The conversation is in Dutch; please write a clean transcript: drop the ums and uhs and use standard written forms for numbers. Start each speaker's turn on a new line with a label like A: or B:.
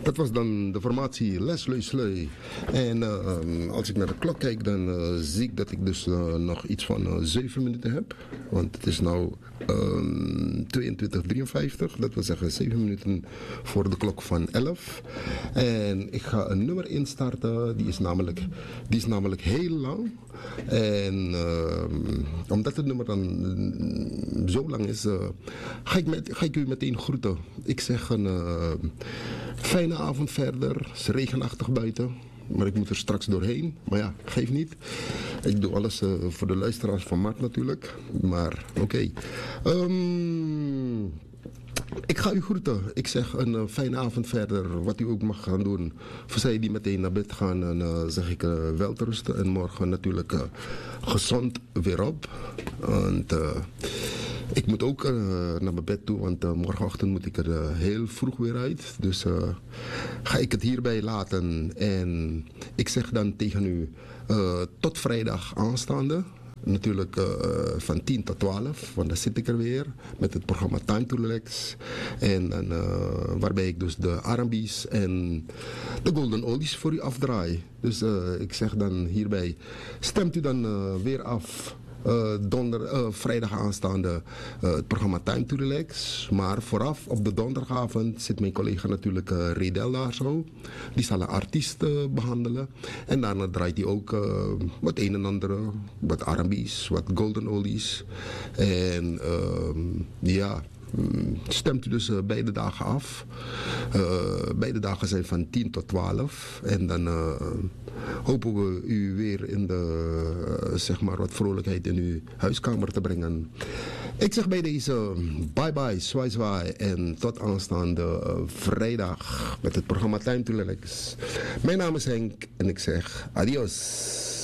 A: Dat was dan de formatie Lesley Sleu. En als ik naar de klok kijk, dan zie ik dat ik dus nog iets van 7 minuten heb. Want het is nu 22:53. Dat wil zeggen 7 minuten voor de klok van 11. En ik ga een nummer instarten. Die is namelijk heel lang. En omdat het nummer dan zo lang is, ga ik u meteen groeten. Ik zeg een fijne avond verder. Het is regenachtig buiten. Maar ik moet er straks doorheen. Maar ja, geef niet. Ik doe alles voor de luisteraars van Mart natuurlijk. Maar oké. Ik ga u groeten. Ik zeg een fijne avond verder. Wat u ook mag gaan doen. Voor zij die meteen naar bed gaan, dan zeg ik welterusten. En morgen natuurlijk gezond weer op. Want ik moet ook naar mijn bed toe. Want morgenochtend moet ik er heel vroeg weer uit. Dus ga ik het hierbij laten. En ik zeg dan tegen u tot vrijdag aanstaande. Natuurlijk van 10 tot 12, want dan zit ik er weer met het programma Time to Relax. En waarbij ik dus de R&B's en de Golden Oldies voor u afdraai. Dus ik zeg dan hierbij, stemt u dan weer af. Vrijdag aanstaande het programma Time to Relax. Maar vooraf op de donderdagavond zit mijn collega natuurlijk Redel daar zo. Die zal een artiest behandelen. En daarna draait hij ook wat een en ander. Wat R&B's, wat Golden Oldies. En ja... Stemt u dus beide dagen af. Beide dagen zijn van 10 tot 12. En dan hopen we u weer in de, zeg maar, wat vrolijkheid in uw huiskamer te brengen. Ik zeg bij deze bye bye, zwaai zwaai. En tot aanstaande vrijdag met het programma Time to Relax. Mijn naam is Henk en ik zeg adios.